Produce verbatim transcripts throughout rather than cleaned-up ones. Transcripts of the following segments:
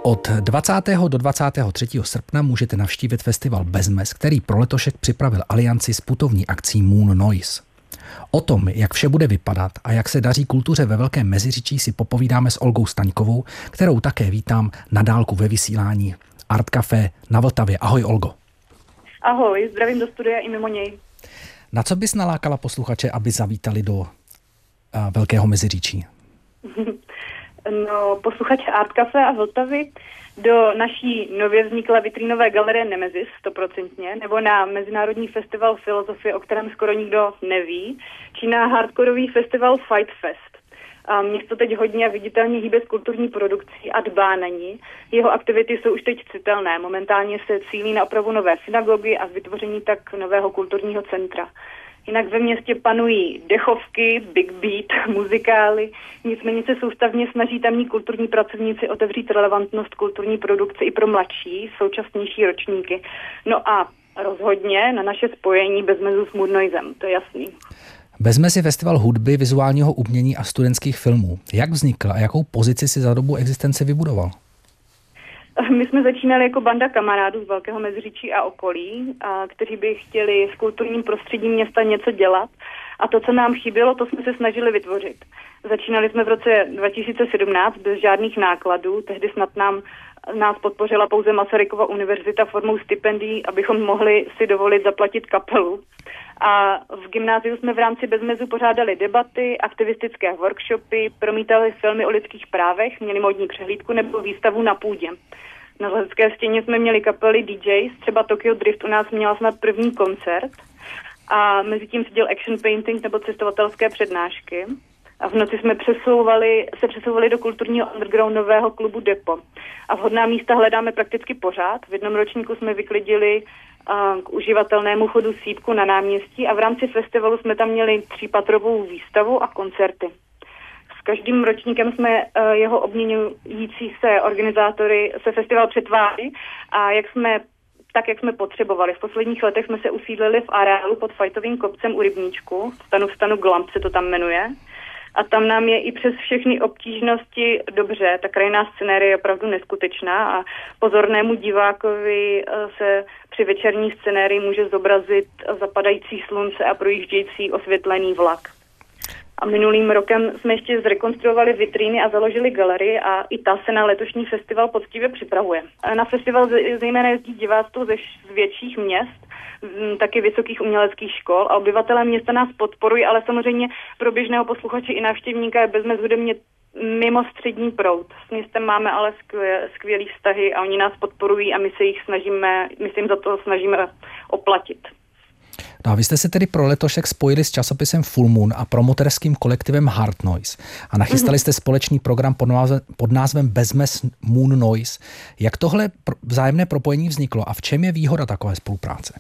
Od dvacátého do dvacátého třetího srpna můžete navštívit festival Bezmez, který pro letošek připravil alianci s putovní akcí Moon Noise. O tom, jak vše bude vypadat a jak se daří kultuře ve Velkém Meziříčí, si popovídáme s Olgou Staňkovou, kterou také vítám na dálku ve vysílání Art Café na Vltavě. Ahoj, Olgo. Ahoj, zdravím do studia i mimo něj. Na co bys nalákala posluchače, aby zavítali do uh, Velkého Meziříčí? No, posluchače Art Café a Vltavy do naší nově vzniklé vitrínové galerie Nemezis, stoprocentně, nebo na Mezinárodní festival filozofie, o kterém skoro nikdo neví, či na hardkorový festival Fight Fest. A město teď hodně viditelně hýbe s kulturní produkcí a dbá na ní. Jeho aktivity jsou už teď citelné. Momentálně se cílí na opravu nové synagogy a vytvoření tak nového kulturního centra. Jinak ve městě panují dechovky, big beat, muzikály, nicméně se soustavně snaží tamní kulturní pracovníci otevřít relevantnost kulturní produkce i pro mladší, současnější ročníky. No a rozhodně na naše spojení Bezmezu s Moon Noisem, to je jasný. Bezmez je festival hudby, vizuálního umění a studentských filmů. Jak vznikl a jakou pozici si za dobu existence vybudoval? My jsme začínali jako banda kamarádů z Velkého Meziříčí a okolí, a kteří by chtěli v kulturním prostředí města něco dělat. A to, co nám chybělo, to jsme se snažili vytvořit. Začínali jsme v roce dva tisíce sedmnáct bez žádných nákladů. Tehdy snad nám, nás podpořila pouze Masarykova univerzita formou stipendií, abychom mohli si dovolit zaplatit kapelu. A v gymnáziu jsme v rámci Bezmezu pořádali debaty, aktivistické workshopy, promítali filmy o lidských právech, měli módní přehlídku nebo výstavu na půdě. Na Lezecké stěně jsme měli kapely D Js, třeba Tokyo Drift u nás měla snad první koncert a mezi tím se děl action painting nebo cestovatelské přednášky. A v noci jsme přesouvali, se přesouvali do kulturního undergroundového klubu Depo. A vhodná místa hledáme prakticky pořád. V jednom ročníku jsme vyklidili k uživatelnému chodu Sýpku na náměstí a v rámci festivalu jsme tam měli třípatrovou výstavu a koncerty. S každým ročníkem jsme jeho obměňující se organizátory se festival přetváří a jak jsme, tak, jak jsme potřebovali. V posledních letech jsme se usídlili v areálu pod Fajtovým kopcem u Rybníčku, stanu v stanu Glamp se to tam jmenuje. A tam nám je i přes všechny obtížnosti dobře. Ta krajinná scenérie je opravdu neskutečná a pozornému divákovi se při večerní scenérii může zobrazit zapadající slunce a projíždějící osvětlený vlak. A minulým rokem jsme ještě zrekonstruovali vitríny a založili galerii a i ta se na letošní festival poctivě připravuje. Na festival zejména jezdí diváctvo ze z větších měst, taky vysokých uměleckých škol a obyvatelé města nás podporují, ale samozřejmě pro běžného posluchače i návštěvníka je Bezmez hudebně mimo střední proud. S městem máme ale skvěl, skvělý vztahy a oni nás podporují a my se jich snažíme, my se jim za to snažíme oplatit. No a vy jste se tedy pro letošek spojili s časopisem Full Moon a promoterským kolektivem Hard Noise a nachystali jste společný program pod názvem, pod názvem Bezmez Moon Noise. Jak tohle vzájemné propojení vzniklo a v čem je výhoda takové spolupráce?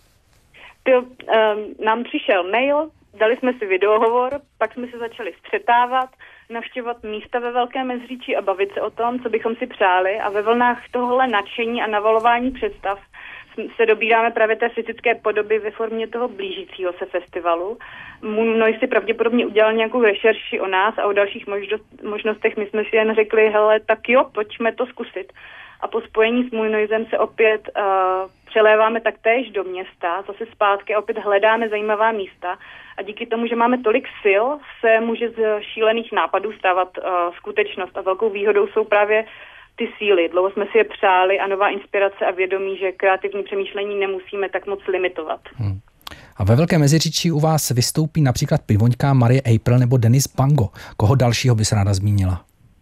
To, um, nám přišel mail, dali jsme si videohovor, pak jsme se začali střetávat, navštěvovat místa ve Velkém Meziříčí a bavit se o tom, co bychom si přáli a ve vlnách tohohle nadšení a navalování představ se dobíráme právě té fyzické podoby ve formě toho blížícího se festivalu. Moon Noise si pravděpodobně udělal nějakou rešerši o nás a o dalších možnostech. My jsme si jen řekli, hele, tak jo, pojďme to zkusit. A po spojení s Moon Noisem se opět uh, přeléváme taktéž do města, zase zpátky a opět hledáme zajímavá místa. A díky tomu, že máme tolik sil, se může z šílených nápadů stávat uh, skutečnost. A velkou výhodou jsou právě ty síly. Dlouho jsme si je přáli a nová inspirace a vědomí, že kreativní přemýšlení nemusíme tak moc limitovat. Hmm. A ve Velkém Meziříčí u vás vystoupí například pivoňka Marie April nebo Denis Bango. Koho dalšího bys ráda zmínila?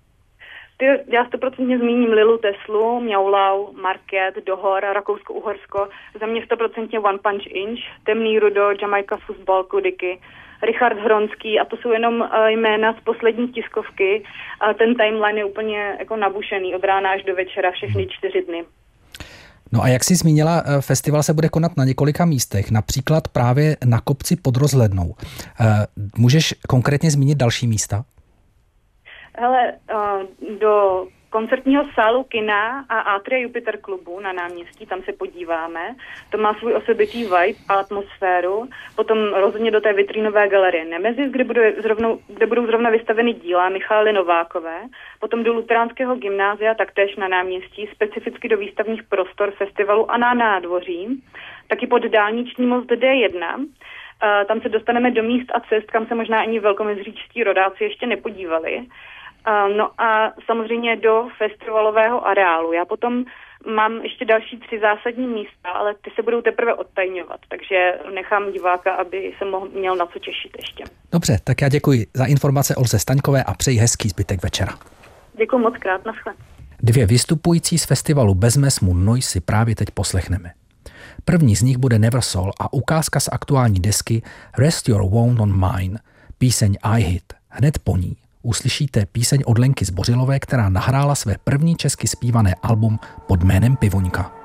Ty, já stoprocentně zmíním Lilu Teslu, Mjaulau, Market, Dohor, Rakousko-Uhorsko. Za mě stoprocentně One Punch Inch, Temný Rudo, Jamaica Fuzbal, Kudiky, Richard Hronský a to jsou jenom uh, jména z poslední tiskovky. A ten timeline je úplně jako nabušený od rána až do večera, všechny čtyři dny. No a jak jsi zmínila, festival se bude konat na několika místech, například právě na kopci pod Rozhlednou. Můžeš konkrétně zmínit další místa? Hele, do koncertního sálu kina a Atria Jupiter klubu na náměstí, tam se podíváme. To má svůj osobitý vibe a atmosféru. Potom rozhodně do té vitrínové galerie Nemezis, kde, bude zrovnou, kde budou zrovna vystaveny díla Michaely Novákové. Potom do Luteránského gymnázia, taktéž na náměstí, specificky do výstavních prostor festivalu a na nádvoří. Taky pod dálniční most D jedna. Uh, tam se dostaneme do míst a cest, kam se možná ani velkomezříčtí rodáci ještě nepodívali. Uh, no a samozřejmě do festivalového areálu. Já potom mám ještě další tři zásadní místa, ale ty se budou teprve odtajňovat, takže nechám diváka, aby se mohl, měl na co těšit ještě. Dobře, tak já děkuji za informace Olze Staňkové a přeji hezký zbytek večera. Děkuji moc krát, naschle. Dvě vystupující z festivalu Bezmes Moon Noise si právě teď poslechneme. První z nich bude Never Soul a ukázka z aktuální desky Rest Your Wound on Mine, píseň I Hit. Hned po ní uslyšíte píseň od Lenky Zbořilové, která nahrála své první česky zpívané album pod jménem Pivoňka.